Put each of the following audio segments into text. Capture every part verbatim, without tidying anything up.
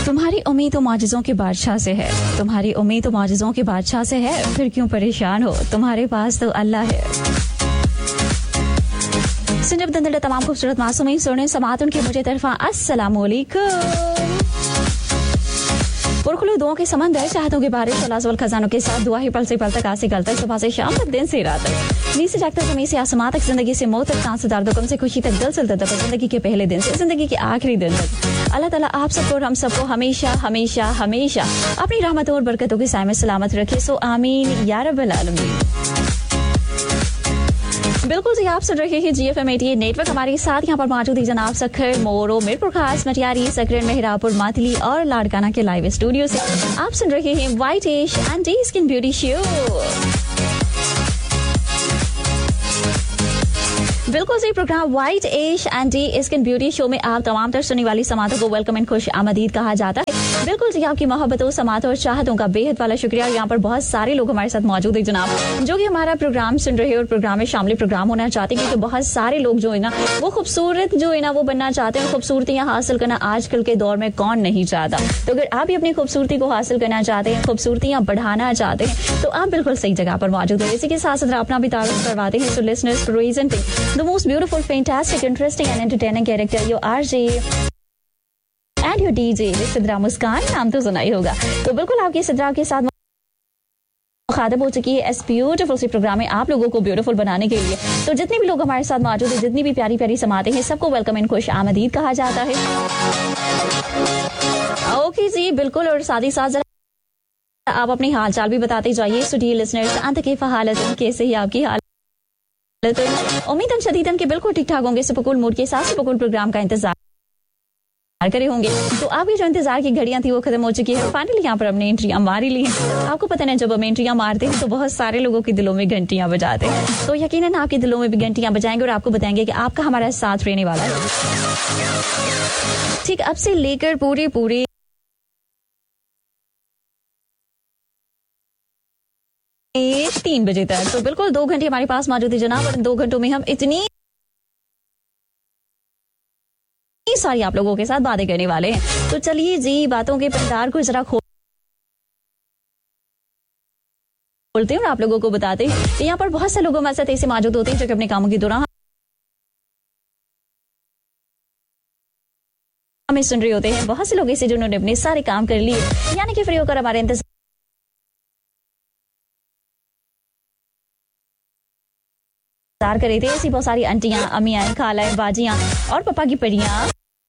तुम्हारी उम्मीद तो मौजज़ों के बादशाह से है, तुम्हारी उम्मीद तो मौजज़ों के बादशाह से है, फिर क्यों परेशान हो, तुम्हारे पास तो अल्लाह है। सुनब दंदल तमाम खूबसूरत मासूमी सुने समातुन के मुझे तरफा अस्सलामु अलैकुम। पुरखुलू दुआओं के समंदर, चाहतों के बारे सलासवल खजानों के साथ दुआ ही पल से पल तक, आज से कल तक, सुबह से शाम तक, दिन से रात तक, नींद से जागता ज़मीन से आसमां तक, जिंदगी से मौत तक, सांस से दर्द गम से खुशी तक, दिल से दिल तक, जिंदगी के पहले दिन से जिंदगी के आखिरी दिन तक। अल्लाह ताला आप सबको और हम सबको हमेशा हमेशा हमेशा अपनी रहमतों और बरकतों के साए में सलामत रखे। सो आमीन या रब्बल आलमीन। बिल्कुल जी, आप सुन रहे हैं जी एफ एम एटी नेटवर्क। हमारे साथ यहाँ पर मौजूद है जनाब सखर, मोरो, मीरपुर खास, मटियारी, सकरन, मेहरापुर, मातली और लाड़काना के लाइव स्टूडियो से आप सुन रहे हैं white ash and day skin beauty show. बिल्कुल जी, programme white ash and day skin beauty show में आप तमाम तर सुनने वाली समातों को वेलकम एंड खुश आमदीद कहा जाता है। बिल्कुल जी, आपकी मोहब्बतों, समातों और चाहतों का बेहद वाला शुक्रिया। यहाँ पर बहुत सारे लोग हमारे साथ मौजूद है जनाब, जो कि हमारा प्रोग्राम सुन रहे हैं और प्रोग्राम में शामिल प्रोग्राम होना चाहते हैं, क्योंकि बहुत सारे लोग जो है ना वो खूबसूरत जो है ना वो बनना चाहते हैं। खूबसूरतियां हासिल करना आजकल के दौर में कौन नहीं चाहता। तो अगर आप भी अपनी खूबसूरती को हासिल करना चाहते हैं, खूबसूरतियां बढ़ाना चाहते हैं, तो आप बिल्कुल सही जगह पर मौजूद है। इसी के साथ साथ अपना भी तारुफ करवाते हैं। So listeners presenting the most beautiful, fantastic, interesting and entertaining character, your RJ and your DJ Sidra मुस्कान। नाम तो सुना ही होगा। तो बिल्कुल आपकी सिद्रा के साथ मुखातब हो चुकी है इस ब्यूटीफुल सी प्रोग्राम में आप लोगों को ब्यूटीफुल बनाने के लिए। तो जितने भी लोग हमारे साथ मौजूद है, जितनी भी प्यारी प्यारी समाते हैं, सबको वेलकम एंड खुश आमदीद कहा जाता है। ओके जी, बिल्कुल। और साथ ही साथ जरा आप अपनी हाल चाल भी बताते जाइए। सो डियर लिसनर्स, अंत के हालत कैसे ही आपकी हाल उम्मीद शदीदन के बिल्कुल ठीक ठाक होंगे। सुपरकूल मूड के साथ सुपरकूल प्रोग्राम का इंतजार करे होंगे। तो आपकी जो इंतजार की घड़ियां थी वो खत्म हो चुकी है। फाइनली यहाँ पर हमने एंट्रियां मारी ली हैं। आपको पता नहीं, जब हम एंट्रियां मारते हैं तो बहुत सारे लोगों के दिलों में घंटियां बजाते हैं। तो यकीनन आपके दिलों में भी घंटियां बजाएंगे और आपको बताएंगे कि आपका हमारा साथ रहने वाला है। ठीक अब से लेकर पूरे पूरे तीन बजे तक, तो बिल्कुल दो घंटे हमारे पास मौजूद है जनाब। और दो घंटों में हम इतनी सारी आप लोगों के साथ बातें करने वाले हैं। तो चलिए जी, बातों के पंडार को जरा खोलते हैं और आप लोगों को बताते हैं कि यहाँ पर बहुत से लोग हमारे साथ ऐसे मौजूद होते हैं जो कि अपने कामों के दौरान हमें सुन रहे होते हैं। बहुत से लोग ऐसे जिन्होंने अपने सारे काम कर लिए, यानी कि फ्री होकर हमारे इंतजार कर रहे थे। ऐसी बहुत सारी आंटियां, अम्मियां, खालाएं, बाजियां और पापा की परियां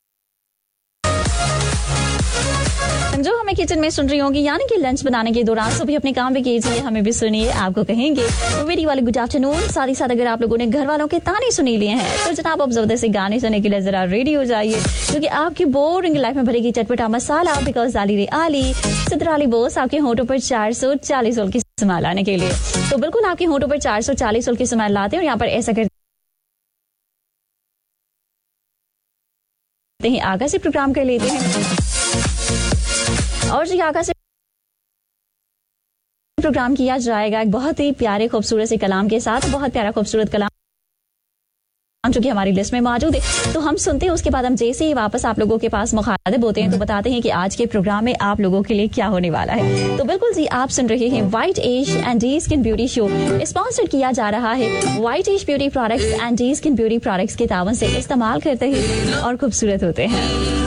जो हमें किचन में सुन रही होंगी, यानी कि लंच बनाने के दौरान सभी अपने काम भी कीजिए, हमें भी सुनिए, आपको कहेंगे वेरी वाले गुड आफ्टरनून। साथ ही साथ अगर आप लोगों ने घर वालों के ताने सुनी लिए हैं तो जनाब आप जबरदस्ती गाने सुनने के लिए जरा रेडी हो जाइए, क्योंकि आपकी बोरिंग लाइफ में भरेगी चटपटा मसाला। बिकॉज आली रे आली सिद्राली बोस आपके होठों पर चार सौ चालीस की स्माइल लाने के लिए। तो बिल्कुल आपके होठों पर चार सौ चालीस की स्माइल लाते हैं और यहाँ पर ऐसा करते हैं, आगा से प्रोग्राम कर लेते हैं। और जी आगा से प्रोग्राम किया जाएगा एक बहुत ही प्यारे खूबसूरत से कलाम के साथ। बहुत प्यारा खूबसूरत कलाम जो कि हमारी लिस्ट में मौजूद है, तो हम सुनते हैं। उसके बाद हम जैसे ही वापस आप लोगों के पास मुखातिब होते हैं तो बताते हैं कि आज के प्रोग्राम में आप लोगों के लिए क्या होने वाला है। तो बिल्कुल जी, आप सुन रहे हैं white ash and day skin beauty show. Sponsored किया जा रहा है white ash beauty products and day skin beauty products के तावन से। इस्तेमाल करते हैं और खूबसूरत होते हैं।